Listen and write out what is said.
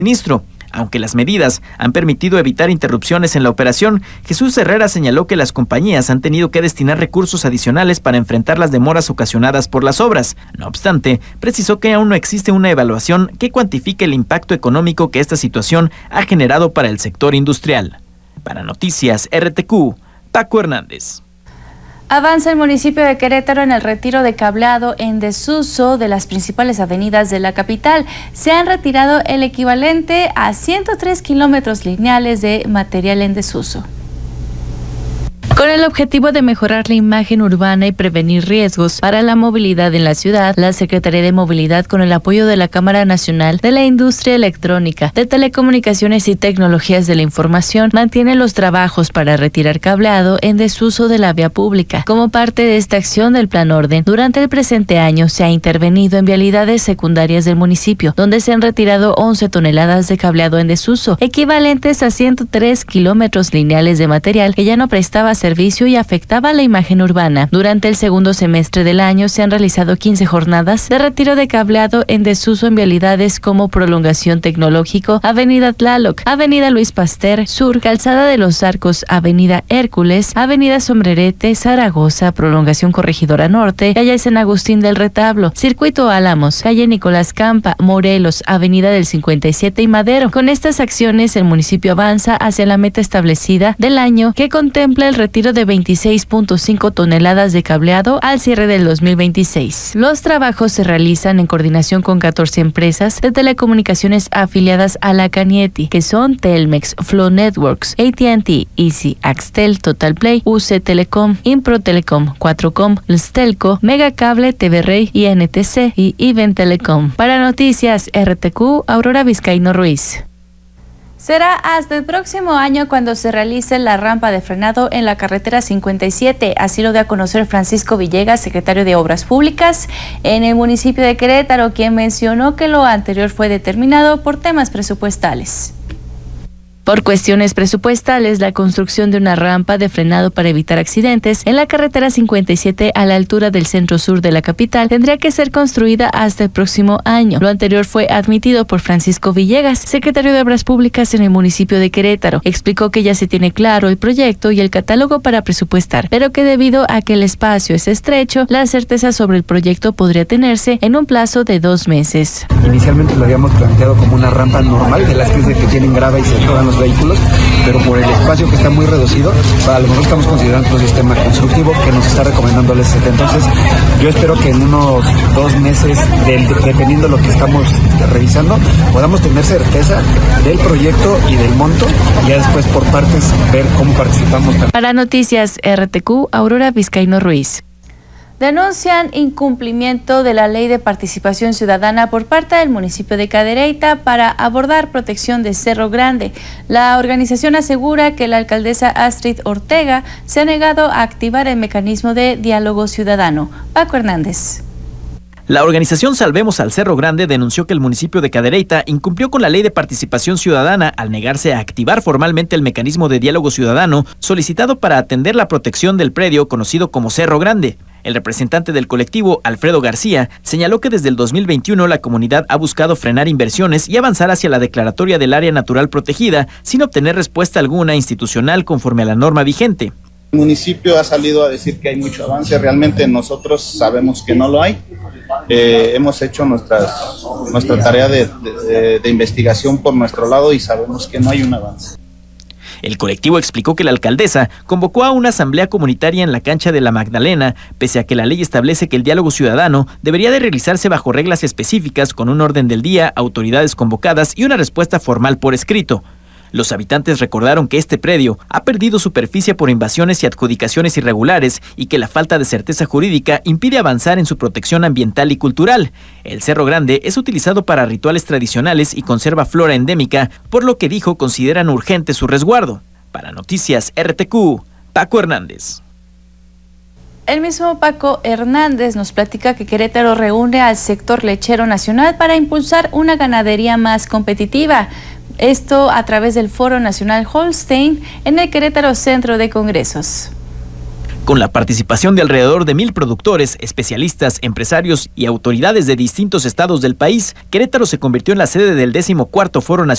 suministro. Aunque las medidas han permitido evitar interrupciones en la operación, Jesús Herrera señaló que las compañías han tenido que destinar recursos adicionales para enfrentar las demoras ocasionadas por las obras. No obstante, precisó que aún no existe una evaluación que cuantifique el impacto económico que esta situación ha generado para el sector industrial. Para Noticias RTQ, Paco Hernández. Avanza el municipio de Querétaro en el retiro de cableado en desuso de las principales avenidas de la capital. Se han retirado el equivalente a 103 kilómetros lineales de material en desuso. Con el objetivo de mejorar la imagen urbana y prevenir riesgos para la movilidad en la ciudad, la Secretaría de Movilidad, con el apoyo de la Cámara Nacional de la Industria Electrónica, de Telecomunicaciones y Tecnologías de la Información, mantiene los trabajos para retirar cableado en desuso de la vía pública. Como parte de esta acción del Plan Orden, durante el presente año se ha intervenido en vialidades secundarias del municipio, donde se han retirado 11 toneladas de cableado en desuso, equivalentes a 103 kilómetros lineales de material que ya no prestaba servicio y afectaba la imagen urbana. Durante el segundo semestre del año se han realizado 15 jornadas de retiro de cableado en desuso en vialidades como Prolongación Tecnológico, Avenida Tlaloc, Avenida Luis Pasteur Sur, Calzada de los Arcos, Avenida Hércules, Avenida Sombrerete, Zaragoza, Prolongación Corregidora Norte, Calle San Agustín del Retablo, Circuito Álamos, Calle Nicolás Campa, Morelos, Avenida del 57 y Madero. Con estas acciones el municipio avanza hacia la meta establecida del año, que contempla el retiro de 26.5 toneladas de cableado al cierre del 2026. Los trabajos se realizan en coordinación con 14 empresas de telecomunicaciones afiliadas a la Canieti, que son Telmex, Flow Networks, AT&T, Easy, Axtel, Totalplay, UC Telecom, Impro Telecom, Cuatrocom, Stelco, Megacable, TV Rey, INTC y Even Telecom. Para Noticias RTQ, Aurora Vizcaíno Ruiz. Será hasta el próximo año cuando se realice la rampa de frenado en la carretera 57, así lo dio a conocer Francisco Villegas, secretario de Obras Públicas en el municipio de Querétaro, quien mencionó que lo anterior fue determinado por temas presupuestales. Por cuestiones presupuestales, la construcción de una rampa de frenado para evitar accidentes en la carretera 57 a la altura del centro sur de la capital tendría que ser construida hasta el próximo año. Lo anterior fue admitido por Francisco Villegas, secretario de Obras Públicas en el municipio de Querétaro. Explicó que ya se tiene claro el proyecto y el catálogo para presupuestar, pero que debido a que el espacio es estrecho, la certeza sobre el proyecto podría tenerse en un plazo de 2 meses. Inicialmente lo habíamos planteado como una rampa normal, de las que tienen grava y se tocan los vehículos, pero por el espacio que está muy reducido, a lo mejor estamos considerando un sistema constructivo que nos está recomendando el SCT. Entonces, yo espero que en unos 2 meses, dependiendo de lo que estamos revisando, podamos tener certeza del proyecto y del monto, y ya después por partes ver cómo participamos. Para Noticias RTQ, Aurora Vizcaíno Ruiz. Denuncian incumplimiento de la Ley de Participación Ciudadana por parte del municipio de Cadereyta para abordar protección de Cerro Grande. La organización asegura que la alcaldesa Astrid Ortega se ha negado a activar el mecanismo de diálogo ciudadano. Paco Hernández. La organización Salvemos al Cerro Grande denunció que el municipio de Cadereyta incumplió con la Ley de Participación Ciudadana al negarse a activar formalmente el mecanismo de diálogo ciudadano solicitado para atender la protección del predio conocido como Cerro Grande. El representante del colectivo, Alfredo García, señaló que desde el 2021 la comunidad ha buscado frenar inversiones y avanzar hacia la declaratoria del área natural protegida sin obtener respuesta alguna institucional conforme a la norma vigente. El municipio ha salido a decir que hay mucho avance, realmente nosotros sabemos que no lo hay. Hemos hecho nuestra tarea de investigación por nuestro lado y sabemos que no hay un avance. El colectivo explicó que la alcaldesa convocó a una asamblea comunitaria en la cancha de la Magdalena, pese a que la ley establece que el diálogo ciudadano debería de realizarse bajo reglas específicas con un orden del día, autoridades convocadas y una respuesta formal por escrito. Los habitantes recordaron que este predio ha perdido superficie por invasiones y adjudicaciones irregulares y que la falta de certeza jurídica impide avanzar en su protección ambiental y cultural. El Cerro Grande es utilizado para rituales tradicionales y conserva flora endémica, por lo que dijo consideran urgente su resguardo. Para Noticias RTQ, Paco Hernández. El mismo Paco Hernández nos platica que Querétaro reúne al sector lechero nacional para impulsar una ganadería más competitiva. Esto a través del Foro Nacional Holstein en el Querétaro Centro de Congresos. Con la participación de alrededor de 1,000 productores, especialistas, empresarios y autoridades de distintos estados del país, Querétaro se convirtió en la sede del 14º Foro Nacional